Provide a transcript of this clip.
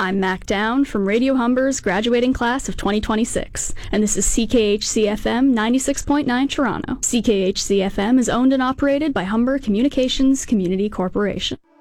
I'm Mac Down from Radio Humber's graduating class of 2026, and this is CKHC-FM 96.9 Toronto. CKHC-FM is owned and operated by Humber Communications Community Corporation.